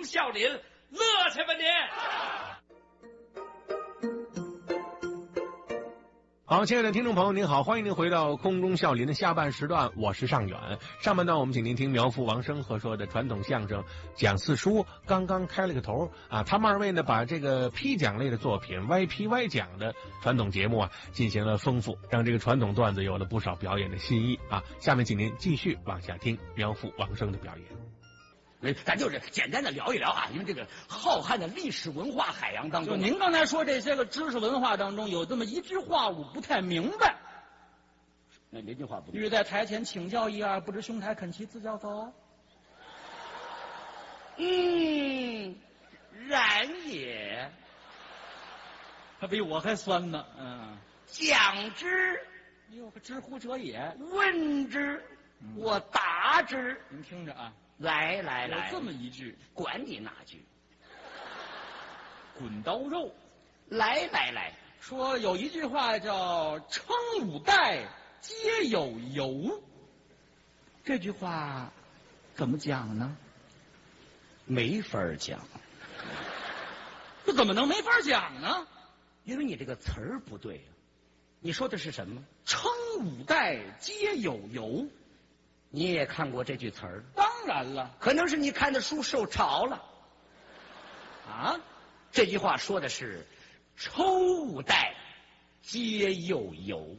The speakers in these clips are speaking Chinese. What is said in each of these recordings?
中笑林，乐去吧你！ 好，亲爱的听众朋友您好，欢迎您回到空中笑林的下半时段，我是尚远。上半段我们请您听苗阜、王声合说的传统相声讲四书刚刚开了个头啊，他们二位呢把这个批讲类的作品歪批歪讲的传统节目啊进行了丰富，让这个传统段子有了不少表演的新意啊。下面请您继续往下听苗阜、王声的表演。 咱就是简单的聊一聊啊，因为这个浩瀚的历史文化海洋当中， 就您刚才说这些个知识文化当中，有这么一句话我不太明白。 哪句话不对？ 欲在台前请教一二，不知兄台肯其自教否？ 然也。 他比我还酸呢。 讲之， 哟，知乎者也。 问之，我答之。 您听着啊。 来， 有这么一句， 管你哪句， 滚刀肉。 来， 说有一句话叫“称五代皆有由”，这句话怎么讲呢？ 没法讲。 这怎么能没法讲呢？ 因为你这个词儿不对啊。你说的是什么？ 称五代皆有由。 你也看过这句词儿？ 当然了， 可能是你看的书受潮了。 啊， 这句话说的是抽五代皆有由。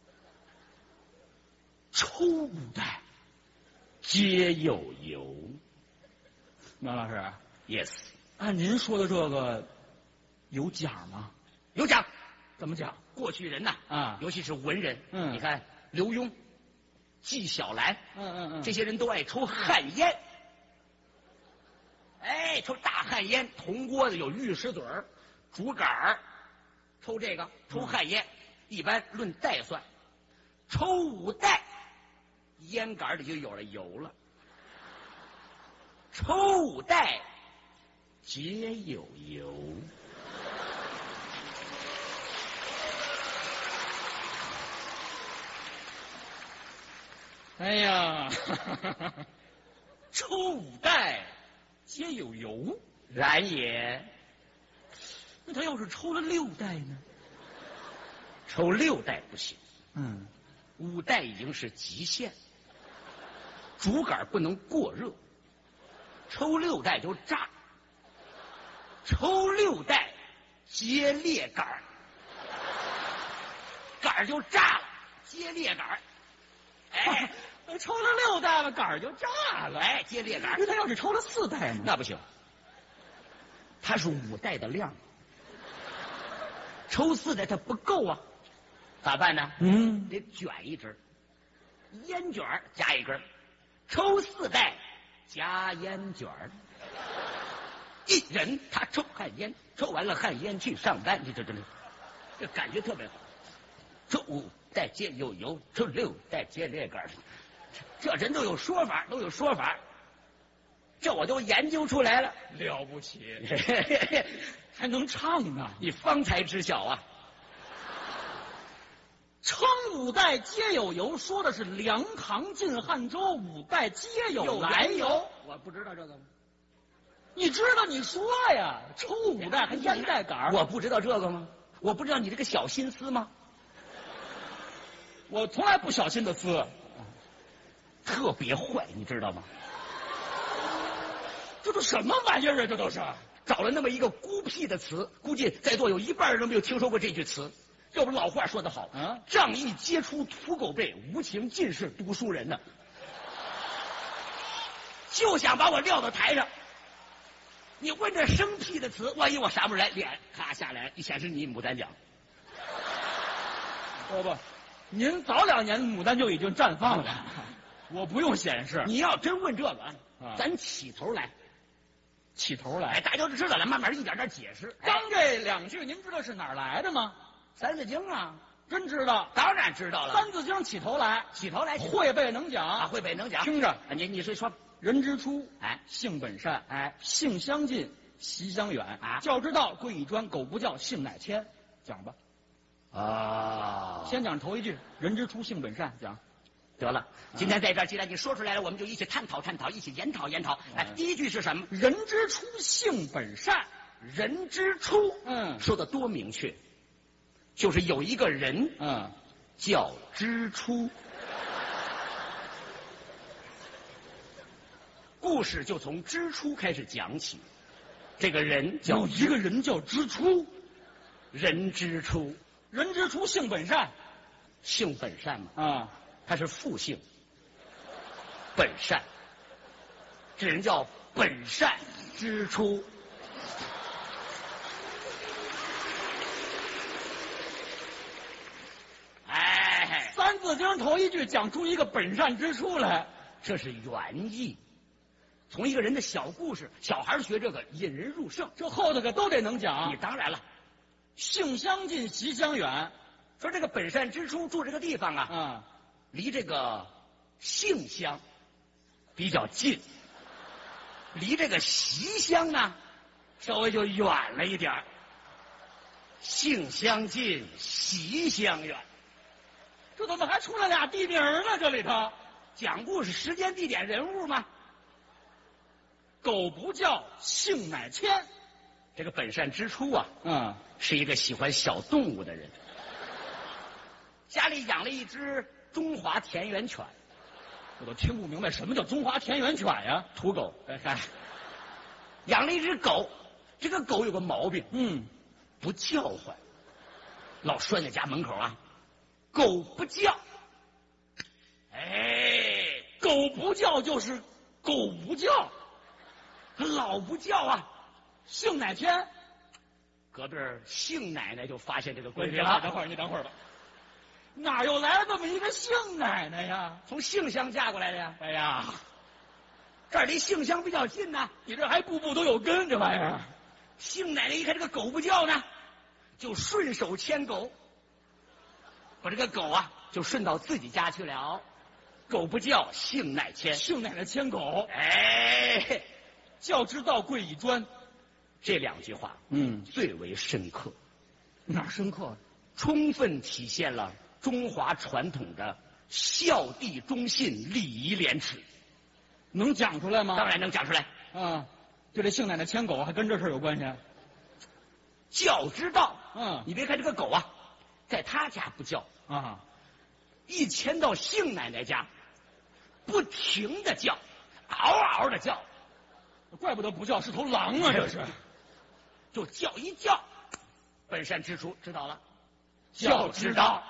抽五代皆有由。 苗老师 ，yes。 按您说的这个有奖吗？ 有奖。 怎么讲？ 过去人呐，尤其是文人，你看刘墉、纪晓岚，这些人都爱抽旱烟。抽大旱烟，铜锅子有玉石嘴儿、竹竿儿，抽这个抽旱烟，一般论代算，抽五代，烟杆里就有了油了。抽五代，皆有油。 哎呀，抽五代皆有由， 然也。 那他要是抽了六代呢？ 抽六代不行， 五代已经是极限，竹竿不能过热，抽六代就炸，抽六代接裂杆，杆就炸了，接裂杆。 抽了六代了，杆就炸了。 接裂杆。 那他要是抽了四代呢？ 那不行，他是五代的量，抽四代他不够啊，咋办呢？得卷一支，烟卷加一根，抽四代加烟卷。一人他抽旱烟，抽完了旱烟去上班，这感觉特别好。抽五代皆有油，抽六代皆裂杆。这人都有说法，这我都研究出来了， 了不起，还能唱呢！ 你方才知晓啊！ 称五代皆有由，说的是梁唐晋汉周五代皆有来由。 我不知道这个吗？ 你知道你说呀，抽五代还烟代杆。 我不知道这个吗？我不知道你这个小心思吗？ 我从来不小心的思， 特别坏，你知道吗？ 这都什么玩意儿啊？这都是找了那么一个孤僻的词，估计在座有一半人都没有听说过这句词。要不老话说得好，仗义皆出土狗辈，无情尽是读书人呢。就想把我撂到台上。你问这生僻的词，万一我啥不出来，脸咔下来一显示你牡丹奖。 不，您早2年牡丹就已经绽放了，我不用显示。 你要真问这个，咱起头来，大家都知道了，慢慢一点点解释。 刚这两句，您知道是哪儿来的吗？ 三字经啊， 真知道？ 当然知道了。 三字经起头来，会背能讲会背能讲。 听着， 你说。 人之初，性本善，性相近，习相远。教之道，贵以专，苟不教，性乃迁。讲吧。 啊， 先讲头一句，人之初，性本善。讲。 得了，今天在这儿，既然你说出来了，我们就一起探讨探讨，一起研讨研讨。哎，第一句是什么？ 人之初，性本善。 人之初，说的多明确，就是有一个人，叫之初。故事就从之初开始讲起。这个人叫有一个人叫之初， 人之初， 人之初性本善， 性本善嘛，他是复性，本善，这人叫本善之初。哎， 三字经头一句讲出一个本善之初来， 这是原意。从一个人的小故事，小孩学这个引人入胜， 这后头可都得能讲。 你当然了， 性相近，习相远。 说这个本善之初住这个地方啊，离这个性乡比较近，离这个习乡呢稍微就远了一点儿。性相近，习相远， 这怎么还出来俩地名呢？这里头讲故事时间、地点、人物吗？ 狗不叫，性乃迁。 这个本善之初啊，是一个喜欢小动物的人，家里养了一只中华田园犬。 我都听不明白什么叫中华田园犬呀？ 土狗。养了一只狗，这个狗有个毛病，不叫唤，老拴在家门口啊。狗不叫， 狗不叫就是狗不叫。 他老不叫啊， 性乃迁。 隔壁姓奶奶就发现这个规律了。你等会儿吧，哪又来这么一个姓奶奶呀？ 从姓乡嫁过来的呀。 哎呀， 这儿离姓乡比较近呢。 你这还步步都有根，这玩意儿。 姓奶奶一看这个狗不叫呢，就顺手牵狗，把这个狗啊就顺到自己家去了。狗不叫，姓乃迁。 姓奶奶牵狗。 教之道贵以专，这两句话，最为深刻。 哪深刻？ 充分体现了中华传统的孝悌忠信、礼仪廉耻。 能讲出来吗？ 当然能讲出来。 就这姓奶奶牵狗还跟这事儿有关系？ 教之道，你别看这个狗啊，在他家不叫一牵到姓奶奶家，不停的叫，嗷嗷的叫。 怪不得不叫是头狼啊！这是， 就叫一叫，本善之初知道了，教之道。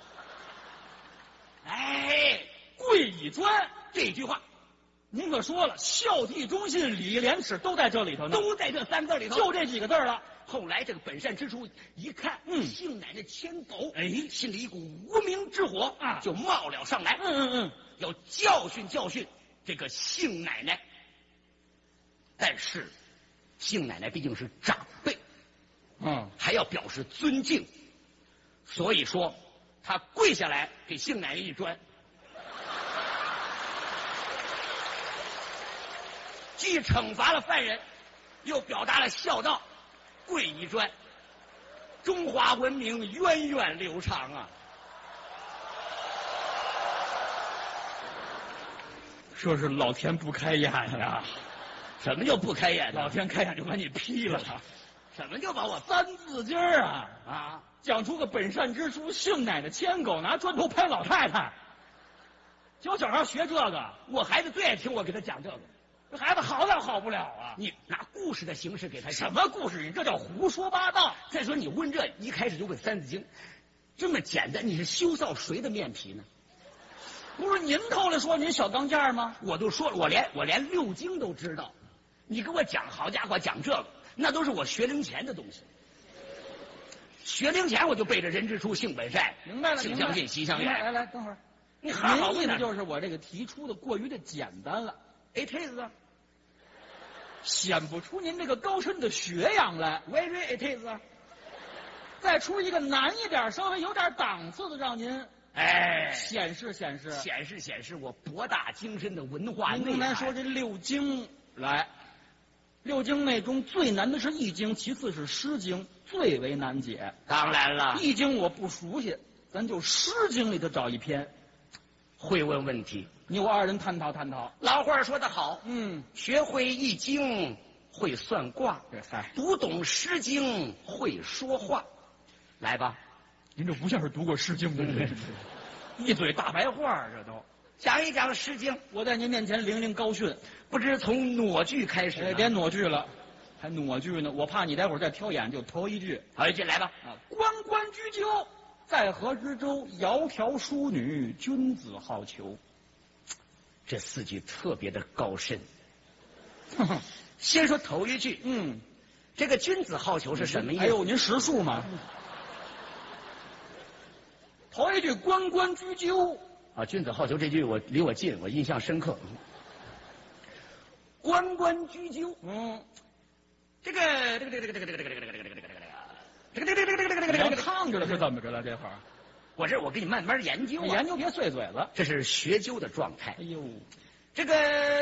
贵以专这句话， 您可说了，孝悌忠信、礼义廉耻都在这里头呢， 都在这三个里头， 就这几个字了。 后来这个本善之初一看，姓奶奶牵狗，心里一股无名之火就冒了上来，要教训教训这个姓奶奶。但是，姓奶奶毕竟是长辈，还要表示尊敬，所以说他跪下来给姓奶奶一砖，既惩罚了犯人，又表达了孝道，跪一砖，中华文明源远流长啊！ 说是老天不开眼呀！ 什么叫不开眼？ 老天开眼就把你劈了。 什么就把我三字经讲出个本善之初，姓奶奶牵狗，拿砖头拍老太太。教小孩学这个， 我孩子最爱听我给他讲这个。 这孩子好点好不了啊！ 你拿故事的形式给他讲。 什么故事？你这叫胡说八道。 再说你问这一开始就问三字经，这么简单，你是羞臊谁的面皮呢？ 不是您头来说您小钢件吗？ 我都说了，我连六经都知道。你给我讲，好家伙，讲这个，那都是我学龄前的东西。学龄前我就背着人之初，性本善， 明白了， 性相近，习相远。 来，等会儿， 你好意思就是我这个提出的过于的简单了。 It is， 显不出您这个高深的学养来。 Very it is， 再出一个难一点、稍微有点档次的，让您显示我博大精深的文化内涵。 您刚才说这六经。来，六经内中最难的是易经，其次是诗经，最为难解。 当然了， 易经我不熟悉，咱就诗经里头找一篇。 会问问题。 你我二人探讨探讨。 老话说得好，学会易经会算卦，读懂诗经会说话。来吧， 您这不像是读过诗经的人，一嘴大白话，这都讲一讲诗经。 我在您面前伶伶高训， 不知从哪句开始？ 别哪句了，还哪句呢？我怕你待会儿再挑眼，就头一句。 好，一句来吧。 关关雎鸠，在河之洲。窈窕淑女，君子好逑。 这4句特别的高深。先说头一句，这个君子好逑是什么意思？ 哎呦，您识数吗？头一句关关雎鸠啊，君子好逑这句离我近，我印象深刻。关关雎鸠，这个连炕着了是怎么着了？这会儿， 我给你慢慢研究啊， 研究别碎嘴子。 这是学究的状态。 哎呦， 这个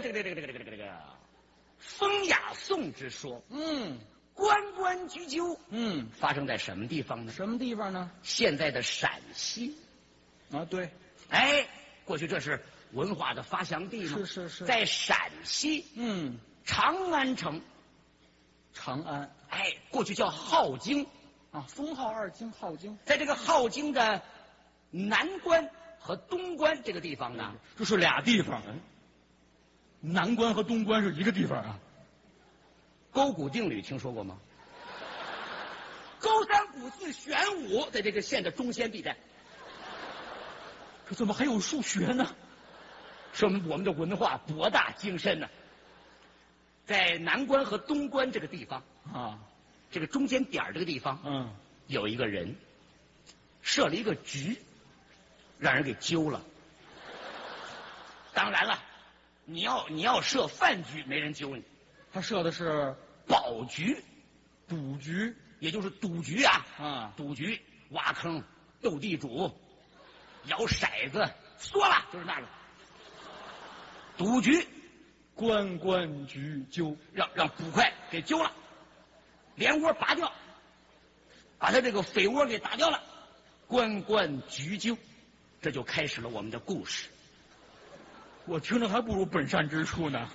风雅颂之说，关关雎鸠，发生在什么地方呢？ 什么地方呢？ 现在的陕西。 啊，对， 哎，过去这是文化的发祥地嘛。 是， 在陕西，长安城。 长安， 哎，过去叫镐京啊，封号2京，镐京。 在这个镐京的南关和东关这个地方呢， 这是俩地方。南关和东关是一个地方啊。 勾股定律听说过吗？勾3股4旋5，在这个县的中间地带。 这怎么还有数学呢？ 说明我们的文化博大精深呢。在南关和东关这个地方啊， 这个中间点这个地方，有一个人设了一个局，让人给揪了。当然了，你要设饭局，没人揪你。 他设的是保局、 赌局， 也就是赌局啊。赌局挖坑、斗地主、摇骰子，缩了就是那个赌局。 关关雎鸠， 让捕快给揪了，连窝拔掉，把他这个匪窝给打掉了。关关雎鸠，这就开始了我们的故事。 我听着还不如本善之处呢。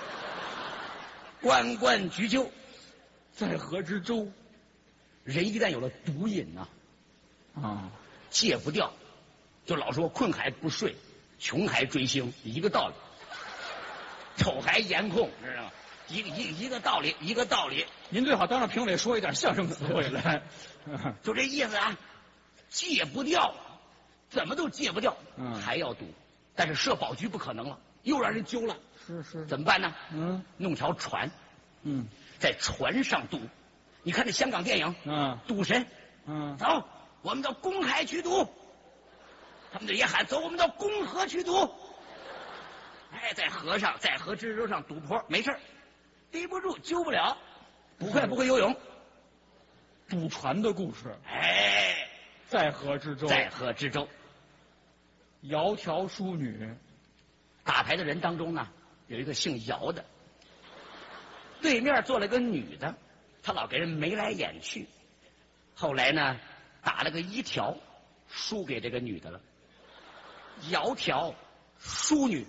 关关雎鸠， 在河之洲。 人一旦有了毒瘾呢，戒不掉，就老说困还不睡，穷还追星，一个道理。丑还颜控，知道吗？一个道理，一个道理。 您最好当着评委说一点相声词汇来， 就这意思啊。戒不掉，怎么都戒不掉，还要赌。但是设保局不可能了，又让人揪了。 是， 怎么办呢？弄条船，在船上赌。你看那香港电影，赌神，走，我们到公海去赌。他们这也喊走，我们到公河去赌。哎，在河上，在河之洲上赌坡，没事，逮不住，揪不了，捕快不会游泳。 赌船的故事。 哎， 在河之洲， 在河之洲。 窈窕淑女， 打牌的人当中呢，有一个姓姚的，对面坐了个女的，他老给人眉来眼去。后来呢，打了个1条，输给这个女的了。窈窕淑女。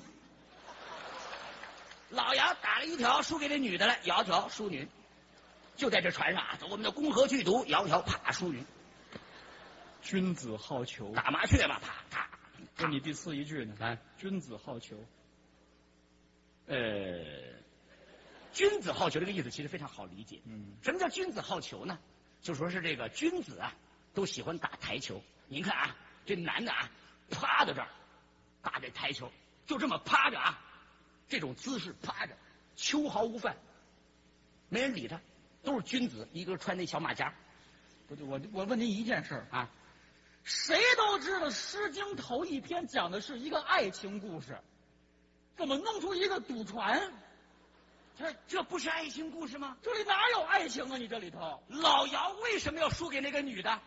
老姚打了1条，输给这女的了。窈窕淑女，就在这船上啊，走，我们到公河去赌。窈窕啪淑女， 君子好逑。 打麻雀嘛，啪啪。 跟你第4一句呢，君子好逑。 君子好逑这个意思其实非常好理解。什么叫君子好逑呢？就说是这个君子啊，都喜欢打台球。您看啊，这男的啊，趴在这儿打这台球，就这么趴着啊。这种姿势趴着，秋毫无犯，没人理他，都是君子，一个穿那小马甲。 不是我问您一件事啊， 谁都知道《诗经》头1篇讲的是一个爱情故事，怎么弄出一个赌船？ 这不是爱情故事吗？ 这里哪有爱情啊？你这里头， 老姚为什么要输给那个女的？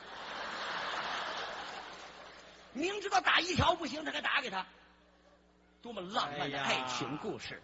明知道打1条不行，他还打给他。多么浪漫的爱情故事！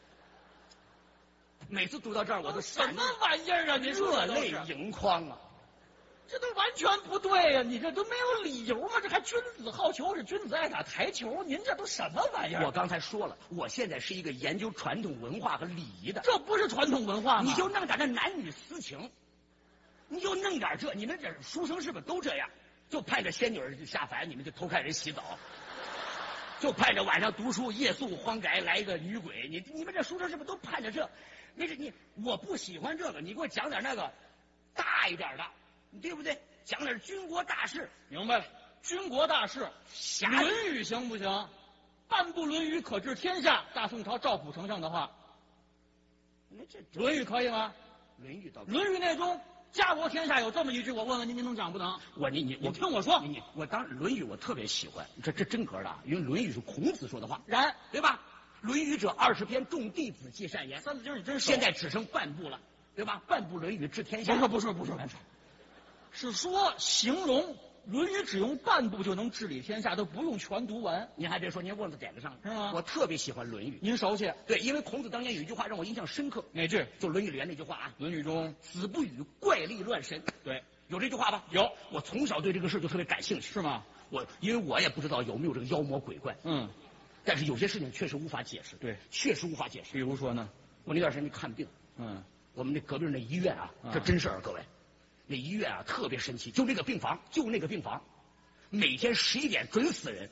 每次读到这儿，我都什么玩意儿啊？您热泪盈眶啊！ 这都完全不对呀、你这都没有理由嘛？这还君子好逑是君子爱打台球，您这都什么玩意儿？ 我刚才说了，我现在是一个研究传统文化和礼仪的。 这不是传统文化吗？ 你就弄点那男女私情，你就弄点这，你们这书生是不是都这样？就盼着仙女下凡，你们就偷看人洗澡；就盼着晚上读书夜宿荒宅来一个女鬼。你们这书生是不是都盼着这？我不喜欢这个，你给我讲点那个大一点的，对不对？讲点军国大事。 明白了，军国大事， 侠 《论语》行不行？半部《论语》可治天下。大宋朝赵普丞相的话， 那这 《论语》可以吗？ 论语倒 《论语》内中家国天下有这么一句，我问问您，您能讲不能？ 你听我说， 我当然《论语》我特别喜欢，这真格的，因为《论语》是孔子说的话， 然对吧？《论语》者20篇，众弟子皆善言。 三字经你真熟。 现在只剩半部了，对吧？半部《论语》治天下。 不是，是说形容《论语》只用半部就能治理天下，都不用全读完。 您还别说，您问到点子上了， 是吗？ 我特别喜欢《论语》。 您熟悉？ 对，因为孔子当年有一句话让我印象深刻。 哪句？ 就《论语》里面那句话啊， 《论语》中子不语怪力乱神。 对， 有这句话吧？ 有。 我从小对这个事就特别感兴趣。 是吗？ 因为我也不知道有没有这个妖魔鬼怪。 嗯。 但是有些事情确实无法解释。 对， 确实无法解释。 比如说呢？ 我那段时间去看病。我们那隔壁那医院啊，这真事儿，各位，那医院啊特别神奇，就那个病房，每天11点准死人。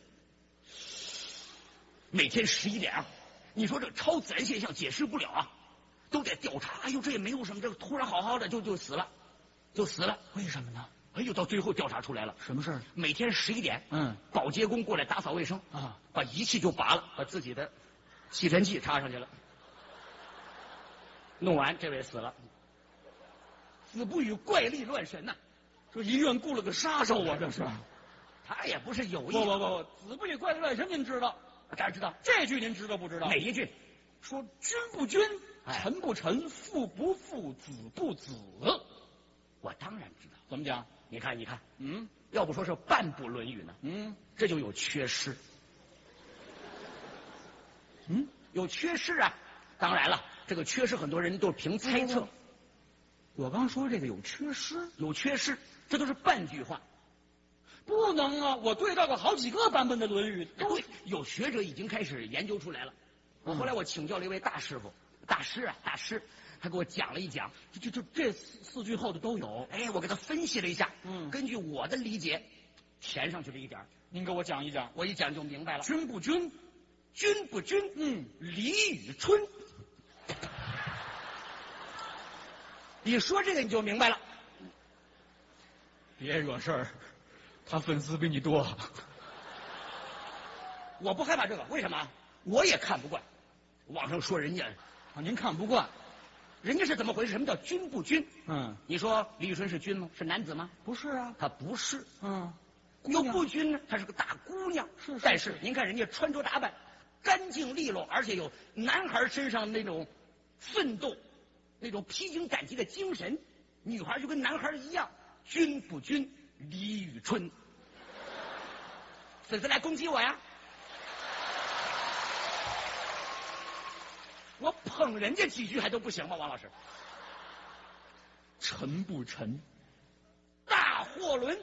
每天11点啊，你说这个超自然现象解释不了啊，都得调查。哎呦，这也没有什么，这个突然好好的就死了， 为什么呢？ 哎呦，到最后调查出来了， 什么事儿？ 每天11点，保洁工过来打扫卫生啊， 把仪器就拔了，把自己的吸尘器插上去了，弄完这位死了。子不语怪力乱神呐、 这医院雇了个杀手啊，这是。 他也不是有意。 不，子不语怪力乱神，您知道？ 当然知道。 这句您知道不知道？ 哪一句？ 说君不君，臣不臣，父不父，子不子。 我当然知道。 怎么讲？ 你看，要不说是半部《论语》呢，这就有缺失。有缺失啊！当然了，这个缺失很多人都是凭猜测。 我刚说这个有缺失， 这都是半句话。 不能啊！我对照过好几个版本的《论语》， 对，有学者已经开始研究出来了。后来我请教了一位大师，他给我讲了一讲， 就这4句后的都有。 哎，我给他分析了一下，根据我的理解，填上去了一点。 您给我讲一讲， 我一讲就明白了。 君不君， 君不君，李宇春。你说这个你就明白了。 别惹事儿，他粉丝比你多。 我不害怕这个，为什么？我也看不惯。网上说人家您看不惯， 人家是怎么回事？什么叫君不君？你说李宇春是君吗？是男子吗？ 不是啊， 他不是。 又不君呢？她是个大姑娘。 是。 但是您看人家穿着打扮干净利落，而且有男孩身上那种奋斗、那种披荆斩棘的精神，女孩就跟男孩一样。君不君，李宇春。粉丝来攻击我呀！我捧人家几句还都不行吗？王老师， 臣不臣， 大货轮，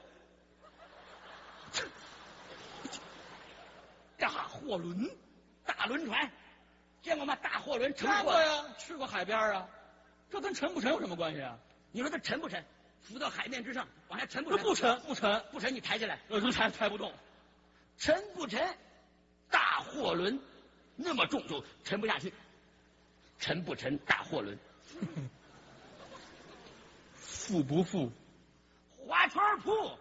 大轮船，见过吗？大货轮， 看过呀，去过海边啊。这跟沉不沉有什么关系啊？ 你说它沉不沉？浮到海面之上，往下沉不沉？不沉，你抬起来， 抬不动。 沉不沉？大货轮那么重就沉不下去。沉不沉？大货轮。 富不富？ 花圈铺。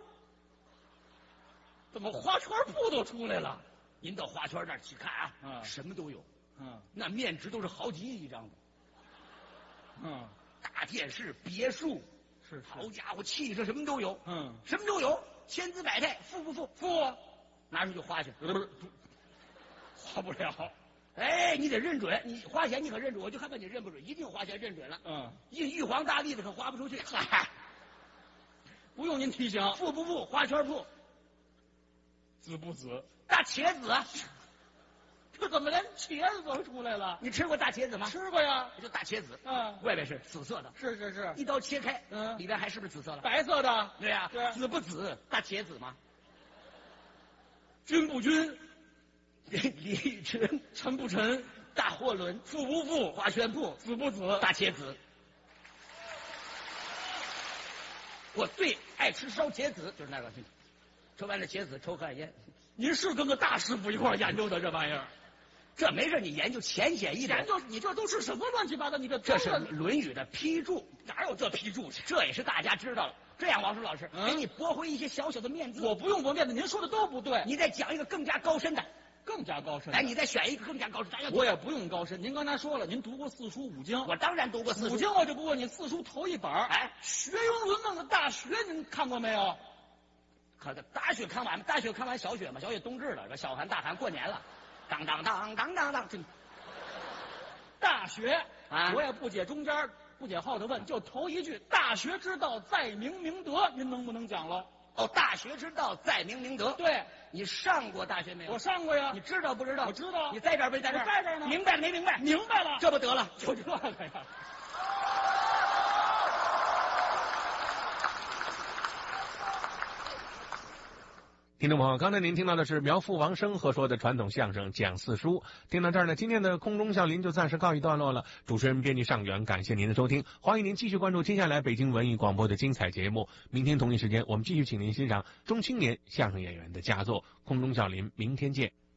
怎么花圈铺都出来了？ 您到花圈那儿去看啊，什么都有。那面值都是好几亿一张的。大电视、别墅， 是好家伙，汽车什么都有。什么都有，千姿百态。富不富？ 富啊， 拿出去花去。 花不了。 哎，你得认准，你花钱你可认准，我就害怕你认不准，一定花钱认准了。印玉皇大帝的可花不出去。嗨， 不用您提醒。 富不富？花圈铺。 子不子？ 大茄子。 这怎么连茄子都出来了？ 你吃过大茄子吗？ 吃过呀。 就大茄子， 嗯， 外边是紫色的， 是， 一刀切开， 嗯， 里边还是不是紫色的？ 白色的。 对呀， 对， 紫不紫？大茄子吗？ 均不均？ 李晨沉不沉？ 大货轮富不富？ 花旋布紫不紫？ 大茄子。我最爱吃烧茄子，就是那个，抽完了茄子抽旱烟。 您是跟个大师傅一块研究的这玩意儿？ 这没事，你研究浅显一点。 研究你这都是什么乱七八糟？你这是《论语》的批注， 哪有这批注去？ 这也是大家知道了。这样，王叔老师，给你驳回一些小小的面子。 我不用驳面子，您说的都不对。 你再讲一个更加高深的。 更加高深。 哎，你再选一个更加高深。 我也不用高深。您刚才说了，您读过四书五经。 我当然读过四书五经，我就不问你四书头一本。 哎， 学庸论弄的《大学》，您看过没有？ 可大学看完，大学看完小学嘛，小学冬至了，小寒大寒过年了，当当当当当当， 大学啊， 我也不解中间，不解后头问，就头一句：大学之道，在明明德。您能不能讲了？ 哦，大学之道，在明明德。 对， 你上过大学没有？ 我上过呀。 你知道不知道？ 我知道。 你在这儿没在这儿？ 在这儿呢。 明白了没明白？ 明白了。 这不得了， 就这个呀。 听众朋友，刚才您听到的是苗阜王声和说的传统相声讲四书。听到这儿呢，今天的空中笑林就暂时告一段落了。主持人编辑尚远，感谢您的收听，欢迎您继续关注接下来北京文艺广播的精彩节目。明天同一时间，我们继续请您欣赏中青年相声演员的佳作。空中笑林，明天见。